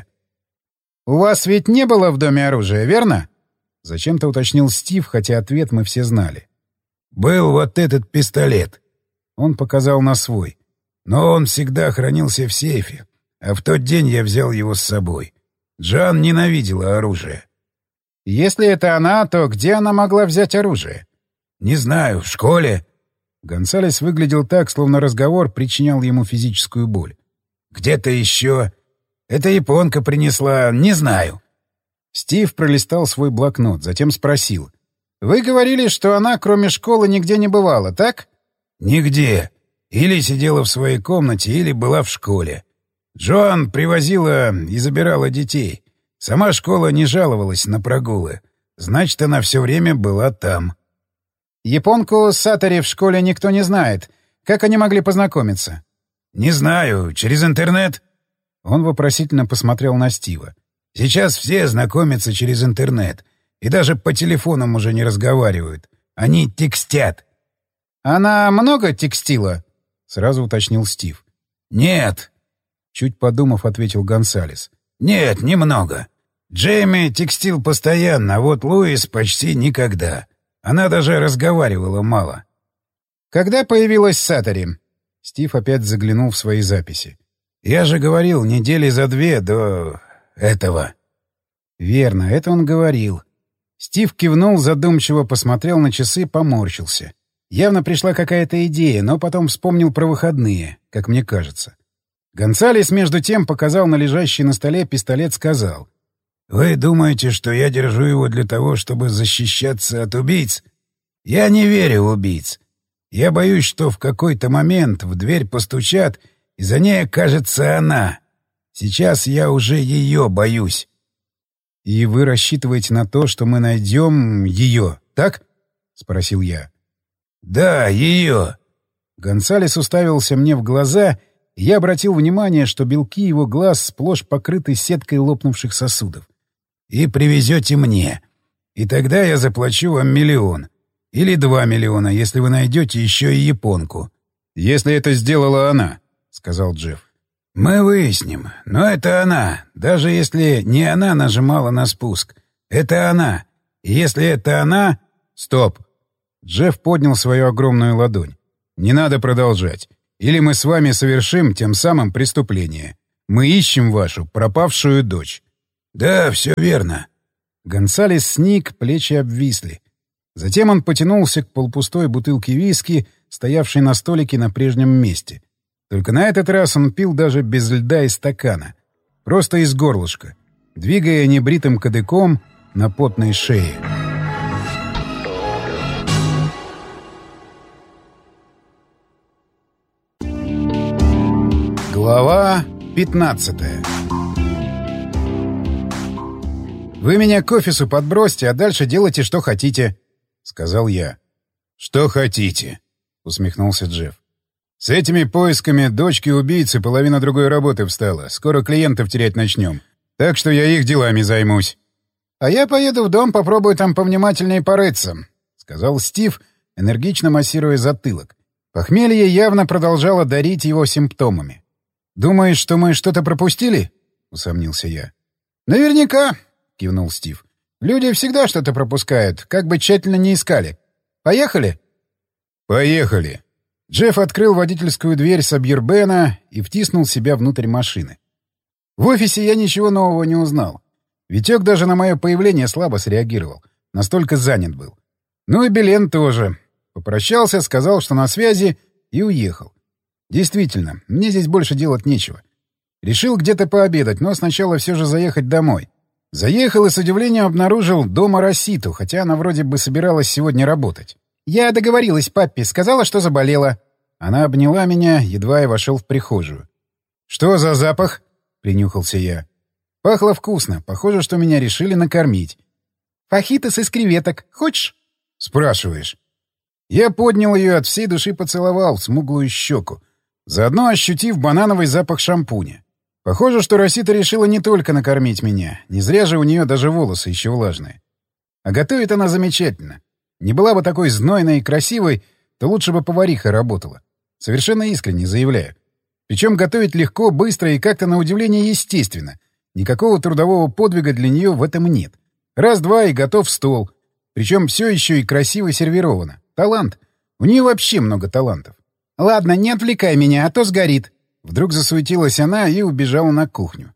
«У вас ведь не было в доме оружия, верно?» — зачем-то уточнил Стив, хотя ответ мы все знали. «Был вот этот пистолет». Он показал на свой. «Но он всегда хранился в сейфе, а в тот день я взял его с собой. Джоан ненавидела оружие». «Если это она, то где она могла взять оружие?» «Не знаю, в школе». Гонсалес выглядел так, словно разговор причинял ему физическую боль. «Где-то еще. Эта японка принесла, не знаю». Стив пролистал свой блокнот, затем спросил. «Вы говорили, что она, кроме школы, нигде не бывала, так?» «Нигде. Или сидела в своей комнате, или была в школе. Джоан привозила и забирала детей. Сама школа не жаловалась на прогулы. Значит, она все время была там». «Японку Сатори в школе никто не знает. Как они могли познакомиться?» «Не знаю. Через интернет?» Он вопросительно посмотрел на Стива. «Сейчас все знакомятся через интернет. И даже по телефонам уже не разговаривают. Они текстят». «Она много текстила?» — сразу уточнил Стив. «Нет», — чуть подумав, ответил Гонсалес. «Нет, немного. Джейми текстил постоянно, а вот Луис почти никогда. Она даже разговаривала мало». «Когда появилась Сатори?» Стив опять заглянул в свои записи. «Я же говорил, недели за 2 до этого». «Верно, это он говорил». Стив кивнул, задумчиво посмотрел на часы, поморщился. Явно пришла какая-то идея, но потом вспомнил про выходные, как мне кажется. Гонсалес, между тем, показал на лежащий на столе пистолет, сказал. «Вы думаете, что я держу его для того, чтобы защищаться от убийц? Я не верю в убийц. Я боюсь, что в какой-то момент в дверь постучат, и за ней окажется она. Сейчас я уже ее боюсь». «И вы рассчитываете на то, что мы найдем ее, так?» — спросил я. «Да, ее». Гонсалес уставился мне в глаза, и я обратил внимание, что белки его глаз сплошь покрыты сеткой лопнувших сосудов. «И привезете мне. И тогда я заплачу вам 1 миллион. Или 2 миллиона, если вы найдете еще и японку». «Если это сделала она», — сказал Джефф. «Мы выясним. Но это она. Даже если не она нажимала на спуск. Это она. И если это она...» «Стоп!» Джефф поднял свою огромную ладонь. «Не надо продолжать. Или мы с вами совершим тем самым преступление. Мы ищем вашу пропавшую дочь». «Да, все верно». Гонсалес сник, плечи обвисли. Затем он потянулся к полупустой бутылке виски, стоявшей на столике на прежнем месте. Только на этот раз он пил даже без льда из стакана. Просто из горлышка, двигая небритым кадыком на потной шее. Глава 15. «Вы меня к офису подбросьте, а дальше делайте, что хотите», — сказал я. «Что хотите», — усмехнулся Джефф. «С этими поисками дочки убийцы половина другой работы встала. Скоро клиентов терять начнем. Так что я их делами займусь». «А я поеду в дом, попробую там повнимательнее порыться», — сказал Стив, энергично массируя затылок. Похмелье явно продолжало дарить его симптомами. «Думаешь, что мы что-то пропустили?» — усомнился я. «Наверняка», — кивнул Стив. «Люди всегда что-то пропускают, как бы тщательно не искали. Поехали?» «Поехали». Джефф открыл водительскую дверь Сабьербена и втиснул себя внутрь машины. В офисе я ничего нового не узнал. Витек даже на мое появление слабо среагировал. Настолько занят был. Ну и Белен тоже. Попрощался, сказал, что на связи, и уехал. Действительно, мне здесь больше делать нечего. Решил где-то пообедать, но сначала все же заехать домой. Заехал и с удивлением обнаружил дома Роситу, хотя она вроде бы собиралась сегодня работать. «Я договорилась, папе, сказала, что заболела». Она обняла меня, едва я вошел в прихожую. «Что за запах?» — принюхался я. Пахло вкусно, похоже, что меня решили накормить. «Фахитос из креветок. Хочешь?» — спрашиваешь. Я поднял ее, от всей души поцеловал в смуглую щеку, заодно ощутив банановый запах шампуня. Похоже, что Росита решила не только накормить меня, не зря же у нее даже волосы еще влажные. А готовит она замечательно. Не была бы такой знойной и красивой, то лучше бы повариха работала. Совершенно искренне заявляю. Причем готовить легко, быстро и как-то на удивление естественно. Никакого трудового подвига для нее в этом нет. Раз-два и готов стол. Причем все еще и красиво сервировано. Талант. У нее вообще много талантов. «Ладно, не отвлекай меня, а то сгорит». Вдруг засуетилась она и убежала на кухню.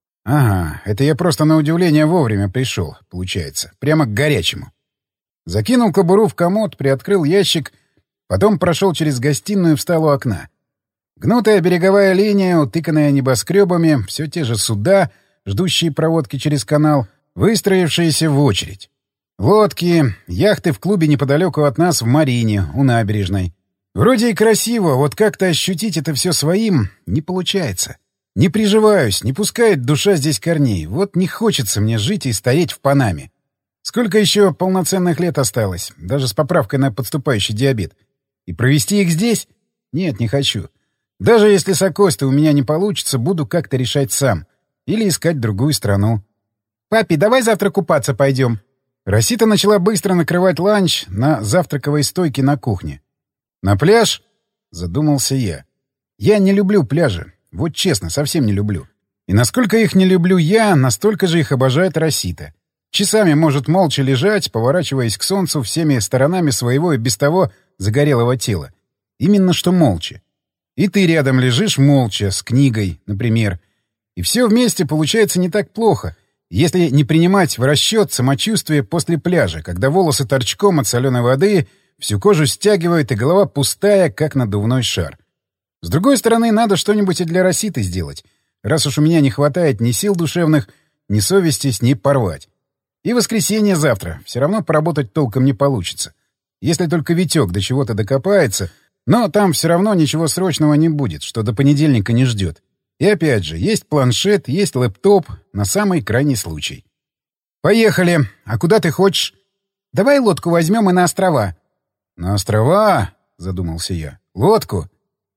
Ага, это я просто на удивление вовремя пришел, получается. Прямо к горячему. Закинул кобуру в комод, приоткрыл ящик, потом прошел через гостиную и встал у окна. Гнутая береговая линия, утыканная небоскребами, все те же суда, ждущие проводки через канал, выстроившиеся в очередь. Лодки, яхты в клубе неподалеку от нас в Марине, у набережной. Вроде и красиво, вот как-то ощутить это все своим не получается. Не приживаюсь, не пускает душа здесь корней. Вот не хочется мне жить и стареть в Панаме. Сколько еще полноценных лет осталось, даже с поправкой на подступающий диабет. И провести их здесь? Нет, не хочу. Даже если с Акостой у меня не получится, буду как-то решать сам. Или искать другую страну. «Папе, давай завтра купаться пойдем». Росита начала быстро накрывать ланч на завтраковой стойке на кухне. «На пляж?» — задумался я. «Я не люблю пляжи. Вот честно, совсем не люблю. И насколько их не люблю я, настолько же их обожает Росита. Часами может молча лежать, поворачиваясь к солнцу всеми сторонами своего и без того загорелого тела. Именно что молча. И ты рядом лежишь молча, с книгой, например. И все вместе получается не так плохо, если не принимать в расчет самочувствие после пляжа, когда волосы торчком от соленой воды, всю кожу стягивает и голова пустая, как надувной шар. С другой стороны, надо что-нибудь и для Роситы сделать, раз уж у меня не хватает ни сил душевных, ни совести с ней порвать. И воскресенье завтра. Все равно поработать толком не получится. Если только Витек до чего-то докопается, но там все равно ничего срочного не будет, что до понедельника не ждет. И опять же, есть планшет, есть лэптоп, на самый крайний случай. «Поехали. А куда ты хочешь?» «Давай лодку возьмем и на острова». «На острова?» — задумался я. «Лодку?»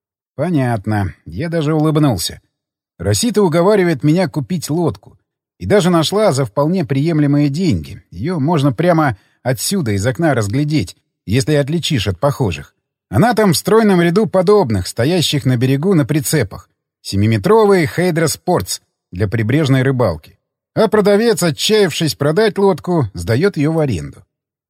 «Понятно. Я даже улыбнулся. Росита уговаривает меня купить лодку. И даже нашла за вполне приемлемые деньги. Ее можно прямо отсюда, из окна, разглядеть, если отличишь от похожих. Она там в стройном ряду подобных, стоящих на берегу на прицепах. 7-метровый Хейдра Спортс для прибрежной рыбалки. А продавец, отчаявшись продать лодку, сдает ее в аренду.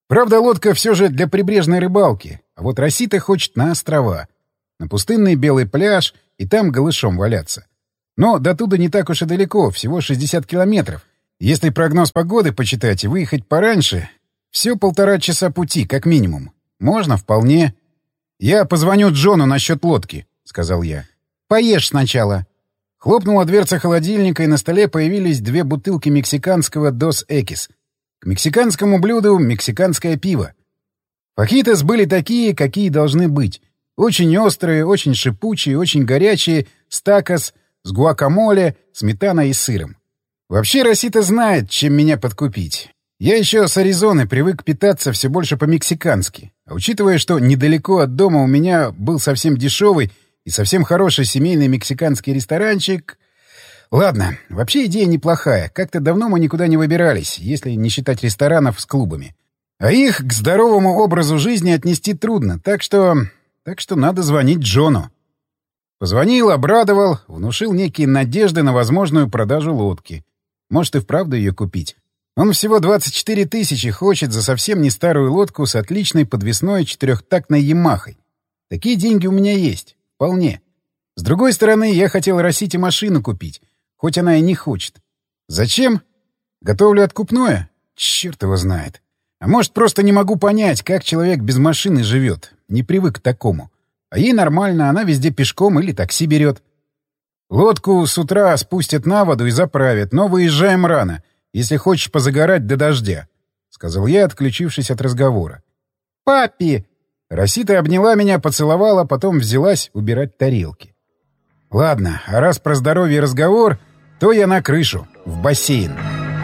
Правда, лодка все же для прибрежной рыбалки, а вот Росита хочет на острова, на пустынный белый пляж и там голышом валяться. Но до туда не так уж и далеко, всего 60 километров. Если прогноз погоды почитать и выехать пораньше, все 1,5 часа пути, как минимум. Можно вполне. «Я позвоню Джону насчет лодки», — сказал я. «Поешь сначала». Хлопнула дверца холодильника, и на столе появились 2 бутылки мексиканского Dos Equis. К мексиканскому блюду мексиканское пиво. Фахитос были такие, какие должны быть. Очень острые, очень шипучие, очень горячие, с такос, с гуакамоле, сметаной и сыром. Вообще Росита знает, чем меня подкупить. Я еще с Аризоны привык питаться все больше по-мексикански. А учитывая, что недалеко от дома у меня был совсем дешевый и совсем хороший семейный мексиканский ресторанчик... Ладно, вообще идея неплохая. Как-то давно мы никуда не выбирались, если не считать ресторанов с клубами. А их к здоровому образу жизни отнести трудно, так что надо звонить Джону. Позвонил, обрадовал, внушил некие надежды на возможную продажу лодки. Может и вправду ее купить. Он всего 24 тысячи хочет за совсем не старую лодку с отличной подвесной 4-тактной «Ямахой». Такие деньги у меня есть. Вполне. С другой стороны, я хотел Росите машину купить, хоть она и не хочет. Зачем? Готовлю откупное? Черт его знает. А может, просто не могу понять, как человек без машины живет. Не привык к такому. А ей нормально, она везде пешком или такси берет. Лодку с утра спустят на воду и заправят, но выезжаем рано, если хочешь позагорать до дождя, — сказал я, отключившись от разговора. «Папи!» Росита обняла меня, поцеловала, потом взялась убирать тарелки. Ладно, а раз про здоровье разговор, то я на крышу, в бассейн.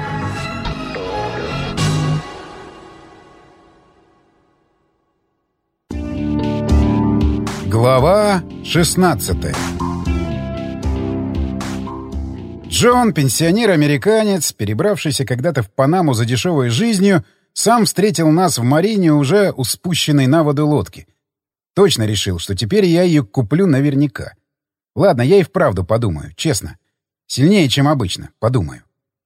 Глава 16. Джон, пенсионер-американец, перебравшийся когда-то в Панаму за дешевой жизнью, сам встретил нас в марине уже у спущенной на воду лодки. Точно решил, что теперь я ее куплю наверняка. Ладно, я и вправду подумаю, честно. Сильнее, чем обычно, подумаю.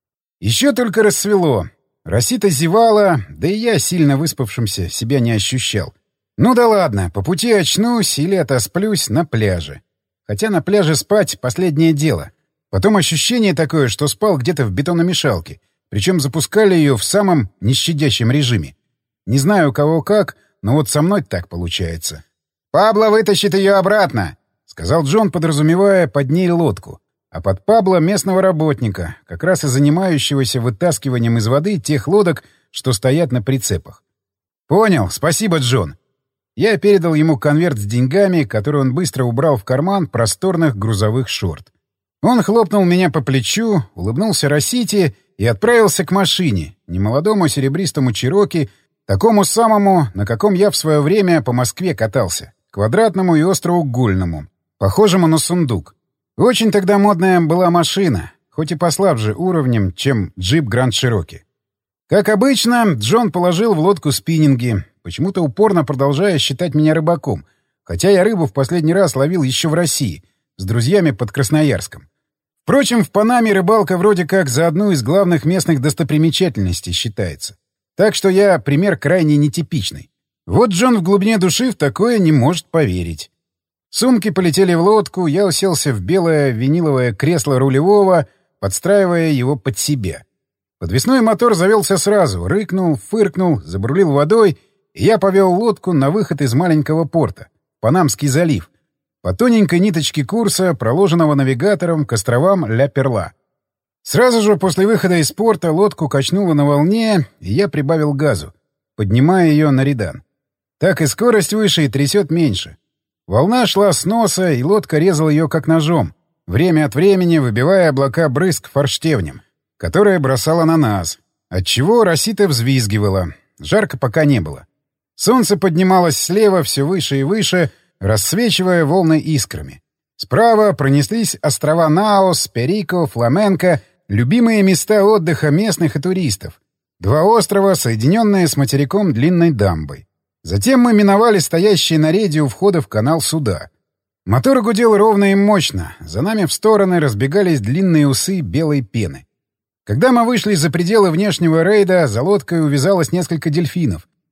Еще только рассвело. Росита зевала, да и я, сильно выспавшимся, себя не ощущал. Ну да ладно, по пути очнусь или отосплюсь на пляже. Хотя на пляже спать — последнее дело. Потом ощущение такое, что спал где-то в бетономешалке. Причем запускали ее в самом нещадящем режиме. Не знаю, у кого как, но вот со мной так получается. «Пабло вытащит ее обратно», — сказал Джон, подразумевая под ней лодку. А под Пабло местного работника, как раз и занимающегося вытаскиванием из воды тех лодок, что стоят на прицепах. «Понял. Спасибо, Джон». Я передал ему конверт с деньгами, который он быстро убрал в карман просторных грузовых шорт. Он хлопнул меня по плечу, улыбнулся Росите и отправился к машине, немолодому серебристому Чироки, такому самому, на каком я в свое время по Москве катался, квадратному и остроугольному, похожему на сундук. Очень тогда модная была машина, хоть и послабже уровнем, чем джип Гранд Чироки. Как обычно, Джон положил в лодку спиннинги, почему-то упорно продолжая считать меня рыбаком, хотя я рыбу в последний раз ловил еще в России, с друзьями под Красноярском. Впрочем, в Панаме рыбалка вроде как за одну из главных местных достопримечательностей считается. Так что я пример крайне нетипичный. Вот Джон в глубине души в такое не может поверить. Сумки полетели в лодку, я уселся в белое виниловое кресло рулевого, подстраивая его под себя. Подвесной мотор завелся сразу, рыкнул, фыркнул, забурлил водой, и я повел лодку на выход из маленького порта — Панамский залив, по тоненькой ниточке курса, проложенного навигатором к островам Ля-Перла. Сразу же после выхода из порта лодку качнуло на волне, и я прибавил газу, поднимая ее на редан. Так и скорость выше, и трясет меньше. Волна шла с носа, и лодка резала ее как ножом, время от времени выбивая облака брызг форштевнем, которые бросала на нас, отчего Росита взвизгивала. Жарко пока не было. Солнце поднималось слева все выше и выше, рассвечивая волны искрами. Справа пронеслись острова Наос, Перико, Фламенко, любимые места отдыха местных и туристов. 2 острова, соединенные с материком длинной дамбой. Затем мы миновали стоящие на рейде у входа в канал суда. Мотор гудел ровно и мощно. За нами в стороны разбегались длинные усы белой пены. Когда мы вышли за пределы внешнего рейда, за лодкой увязалось несколько дельфинов.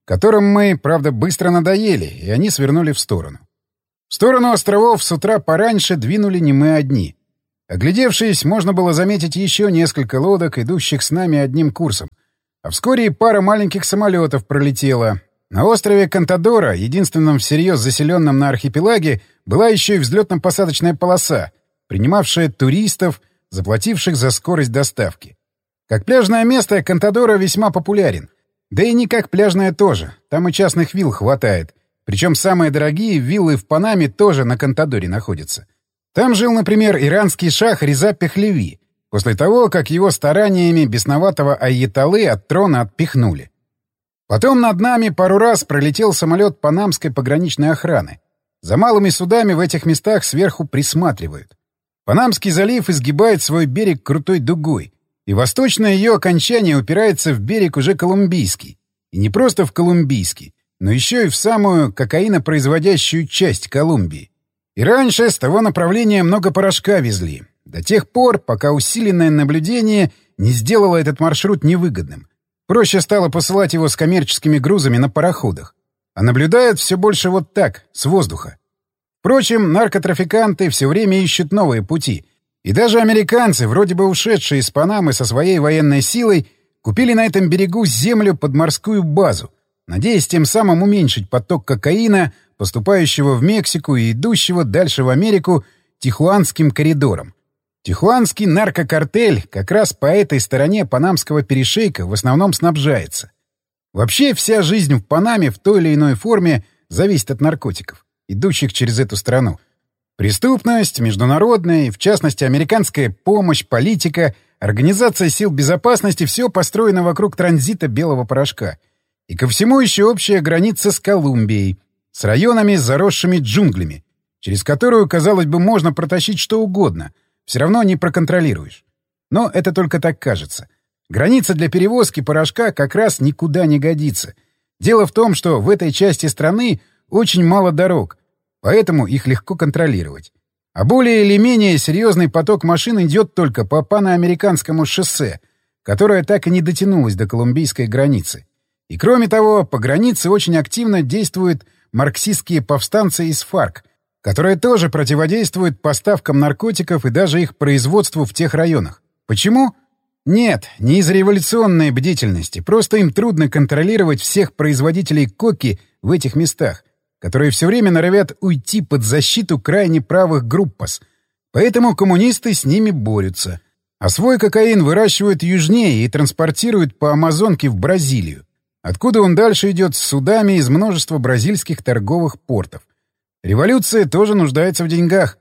которым мы, правда, быстро надоели, и они свернули в сторону. В сторону островов с утра пораньше двинули не мы одни. Оглядевшись, можно было заметить еще несколько лодок, идущих с нами одним курсом. А вскоре и пара маленьких самолетов пролетела. На острове Контадора, единственном всерьез заселенном на архипелаге, была еще и взлетно-посадочная полоса, принимавшая туристов, заплативших за скорость доставки. Как пляжное место Контадора весьма популярен. Да и не как пляжное тоже. Там и частных вилл хватает. Причем самые дорогие виллы в Панаме тоже на Контадоре находятся. Там жил, например, иранский шах Реза Пехлеви, после того, как его стараниями бесноватого Айятоллы от трона отпихнули. Потом над нами пару раз пролетел самолет панамской пограничной охраны. За малыми судами в этих местах сверху присматривают. Панамский залив изгибает свой берег крутой дугой, и восточное ее окончание упирается в берег уже колумбийский. И не просто в колумбийский, но еще и в самую кокаинопроизводящую часть Колумбии. И раньше с того направления много порошка везли, до тех пор, пока усиленное наблюдение не сделало этот маршрут невыгодным. Проще стало посылать его с коммерческими грузами на пароходах. А наблюдают все больше вот так, с воздуха. Впрочем, наркотрафиканты все время ищут новые пути. И даже американцы, вроде бы ушедшие из Панамы со своей военной силой, купили на этом берегу землю под морскую базу, надеясь тем самым уменьшить поток кокаина, поступающего в Мексику и идущего дальше в Америку Тихуанским коридором. Тихуанский наркокартель как раз по этой стороне панамского перешейка в основном снабжается. Вообще вся жизнь в Панаме в той или иной форме зависит от наркотиков, идущих через эту страну. Преступность, международная, в частности, американская помощь, политика, организация сил безопасности — все построено вокруг транзита белого порошка. И ко всему еще общая граница с Колумбией, с районами, заросшими джунглями, через которую, казалось бы, можно протащить что угодно, все равно не проконтролируешь. Но это только так кажется. Граница для перевозки порошка как раз никуда не годится. Дело в том, что в этой части страны очень мало дорог, поэтому их легко контролировать. А более или менее серьезный поток машин идет только по паноамериканскому шоссе, которое так и не дотянулось до колумбийской границы. И кроме того, по границе очень активно действуют марксистские повстанцы из ФАРК, которые тоже противодействуют поставкам наркотиков и даже их производству в тех районах. Почему? Нет, не из революционной бдительности, просто им трудно контролировать всех производителей коки в этих местах, которые все время норовят уйти под защиту крайне правых группас. Поэтому коммунисты с ними борются. А свой кокаин выращивают южнее и транспортируют по Амазонке в Бразилию, откуда он дальше идет с судами из множества бразильских торговых портов. Революция тоже нуждается в деньгах.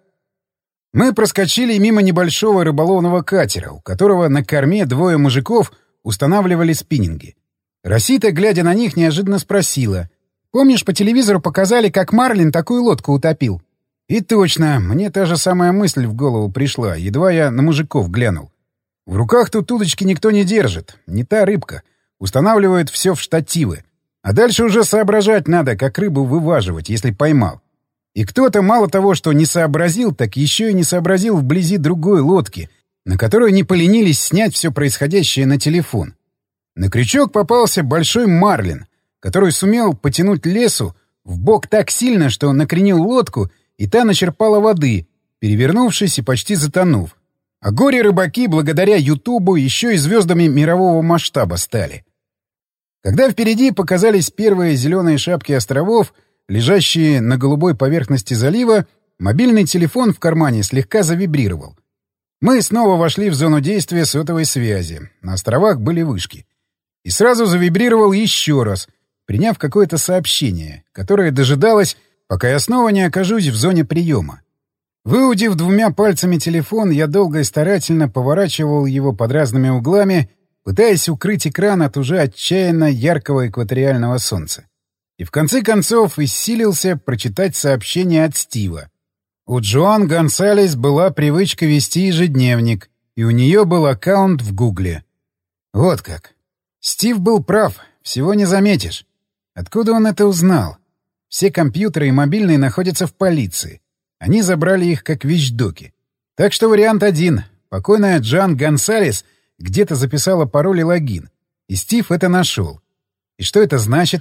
Мы проскочили мимо небольшого рыболовного катера, у которого на корме двое мужиков устанавливали спиннинги. Росита, глядя на них, неожиданно спросила: «Помнишь, по телевизору показали, как Марлин такую лодку утопил?» И точно, мне та же самая мысль в голову пришла, едва я на мужиков глянул. В руках тут удочки никто не держит, не та рыбка. Устанавливают все в штативы. А дальше уже соображать надо, как рыбу вываживать, если поймал. И кто-то мало того, что не сообразил, так еще и не сообразил вблизи другой лодки, на которую не поленились снять все происходящее на телефон. На крючок попался большой марлин, который сумел потянуть лесу в бок так сильно, что накренил лодку, и та начерпала воды, перевернувшись и почти затонув. А горе-рыбаки, благодаря Ютубу, еще и звездами мирового масштаба стали. Когда впереди показались первые зеленые шапки островов, лежащие на голубой поверхности залива, мобильный телефон в кармане слегка завибрировал. Мы снова вошли в зону действия сотовой связи. На островах были вышки. И сразу завибрировал еще раз, приняв какое-то сообщение, которое дожидалось, пока я снова не окажусь в зоне приема. Выудив двумя пальцами телефон, я долго и старательно поворачивал его под разными углами, пытаясь укрыть экран от уже отчаянно яркого экваториального солнца. И в конце концов исцилился прочитать сообщение от Стива. У Джоан Гонсалес была привычка вести ежедневник, и у нее был аккаунт в Гугле. Вот как. Стив был прав, всего не заметишь. Откуда он это узнал? Все компьютеры и мобильные находятся в полиции. Они забрали их как вещдоки. Так что вариант один. Покойная Джоан Гонсалес где-то записала пароль и логин. И Стив это нашел. И что это значит?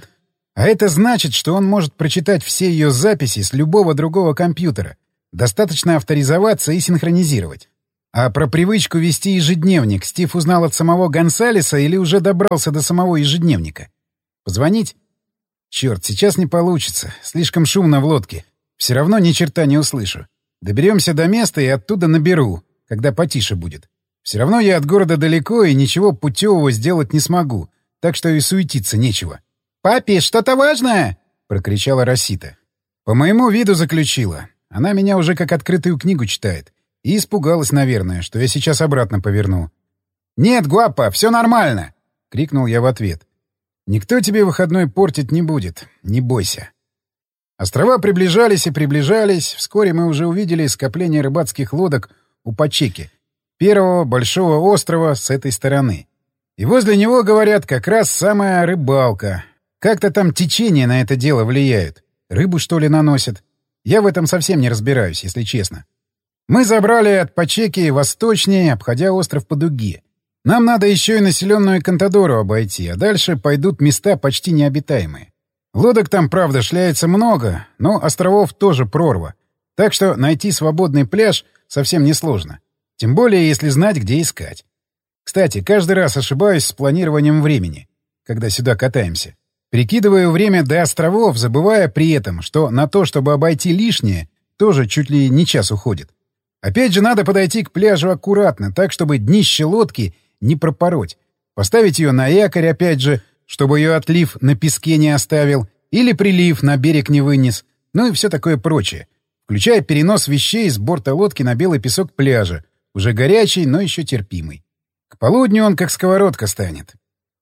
А это значит, что он может прочитать все ее записи с любого другого компьютера. Достаточно авторизоваться и синхронизировать. А про привычку вести ежедневник Стив узнал от самого Гонсалеса или уже добрался до самого ежедневника? Позвонить? Черт, сейчас не получится. Слишком шумно в лодке. Все равно ни черта не услышу. Доберемся до места и оттуда наберу, когда потише будет. Все равно я от города далеко и ничего путевого сделать не смогу, так что и суетиться нечего. «Папе, что-то важное?» — прокричала Росита. По моему виду заключила. Она меня уже как открытую книгу читает. И испугалась, наверное, что я сейчас обратно поверну. «Нет, Гуаппа, все нормально!» — крикнул я в ответ. «Никто тебе выходной портить не будет, не бойся». Острова приближались и приближались. Вскоре мы уже увидели скопление рыбацких лодок у Пачеки, первого большого острова с этой стороны. И возле него, говорят, как раз самая рыбалка. Как-то там течения на это дело влияют. Рыбу, что ли, наносят? Я в этом совсем не разбираюсь, если честно. Мы забрали от Пачеки восточнее, обходя остров по дуге. Нам надо еще и населенную Контадору обойти, а дальше пойдут места почти необитаемые. Лодок там, правда, шляется много, но островов тоже прорва. Так что найти свободный пляж совсем несложно. Тем более, если знать, где искать. Кстати, каждый раз ошибаюсь с планированием времени, когда сюда катаемся. Прикидываю время до островов, забывая при этом, что на то, чтобы обойти лишнее, тоже чуть ли не час уходит. Опять же, надо подойти к пляжу аккуратно, так, чтобы днище лодки не пропороть. Поставить ее на якорь, опять же, чтобы ее отлив на песке не оставил, или прилив на берег не вынес, ну и все такое прочее. Включая перенос вещей с борта лодки на белый песок пляжа, уже горячий, но еще терпимый. К полудню он как сковородка станет.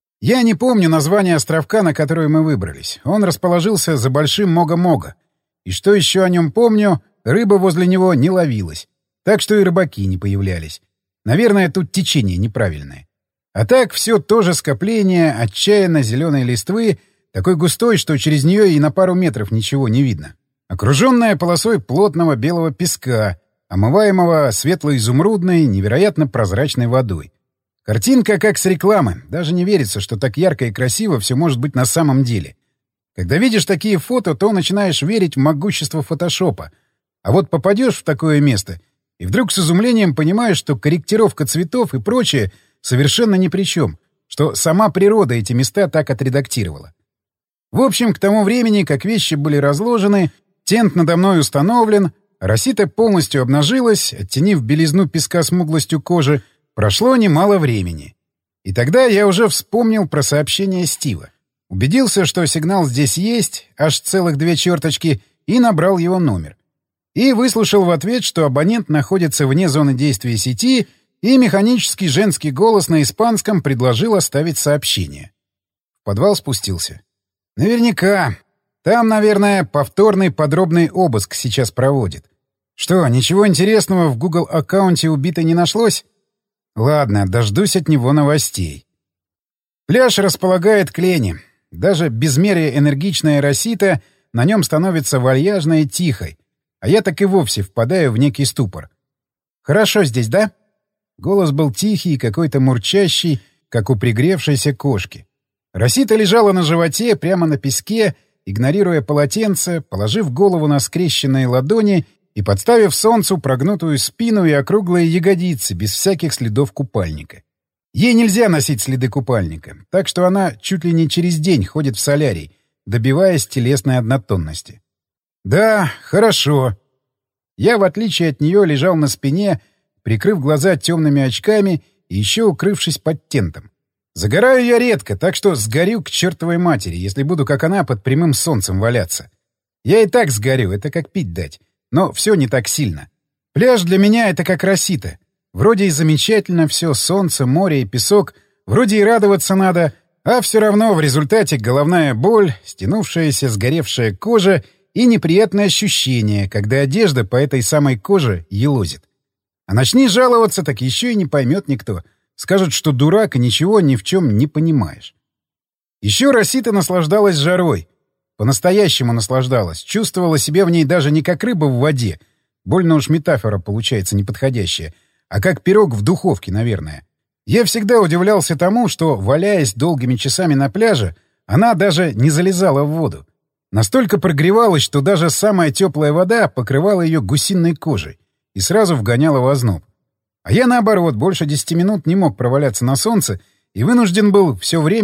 Я не помню название островка, на который мы выбрались. Он расположился за большим Мого-Мого. И что еще о нем помню, рыба возле него не ловилась. Так что и рыбаки не появлялись. Наверное, тут течение неправильное. А так все тоже скопление отчаянно зеленой листвы, такой густой, что через нее и на пару метров ничего не видно. Окруженная полосой плотного белого песка, омываемого светло-изумрудной, невероятно прозрачной водой. Картинка как с рекламы. Даже не верится, что так ярко и красиво все может быть на самом деле. Когда видишь такие фото, то начинаешь верить в могущество фотошопа. А вот попадешь в такое место — и вдруг с изумлением понимаешь, что корректировка цветов и прочее совершенно ни при чем, что сама природа эти места так отредактировала. В общем, к тому времени, как вещи были разложены, тент надо мной установлен, Росита полностью обнажилась, оттенив белизну песка смуглостью кожи, прошло немало времени. И тогда я уже вспомнил про сообщение Стива. Убедился, что сигнал здесь есть, аж целых 2 черточки, и набрал его номер. И выслушал в ответ, что абонент находится вне зоны действия сети, и механический женский голос на испанском предложил оставить сообщение. В подвал спустился. Наверняка. Там, наверное, повторный подробный обыск сейчас проводит. Что, ничего интересного в Google-аккаунте убитой не нашлось? Ладно, дождусь от него новостей. Пляж располагает к лени. Даже без меры энергичная Росита на нем становится вальяжной и тихой. А я так и вовсе впадаю в некий ступор. «Хорошо здесь, да?» Голос был тихий и какой-то мурчащий, как у пригревшейся кошки. Росита лежала на животе, прямо на песке, игнорируя полотенце, положив голову на скрещенные ладони и подставив солнцу прогнутую спину и округлые ягодицы, без всяких следов купальника. Ей нельзя носить следы купальника, так что она чуть ли не через день ходит в солярий, добиваясь телесной однотонности. «Да, хорошо». Я, в отличие от нее, лежал на спине, прикрыв глаза темными очками и еще укрывшись под тентом. Загораю я редко, так что сгорю к чертовой матери, если буду, как она, под прямым солнцем валяться. Я и так сгорю, это как пить дать. Но все не так сильно. Пляж для меня — это как Росита. Вроде и замечательно все, солнце, море и песок, вроде и радоваться надо, а все равно в результате головная боль, стянувшаяся сгоревшая кожа и неприятное ощущение, когда одежда по этой самой коже елозит. А начни жаловаться, так еще и не поймет никто. Скажут, что дурак и ничего ни в чем не понимаешь. Еще Росита наслаждалась жарой. По-настоящему наслаждалась. Чувствовала себя в ней даже не как рыба в воде. Больно уж метафора получается неподходящая. А как пирог в духовке, наверное. Я всегда удивлялся тому, что, валяясь долгими часами на пляже, Она даже не залезала в воду. Настолько прогревалась, что даже самая теплая вода покрывала ее гусиной кожей и сразу вгоняла в озноб. А я, наоборот, больше 10 минут не мог проваляться на солнце и вынужден был все время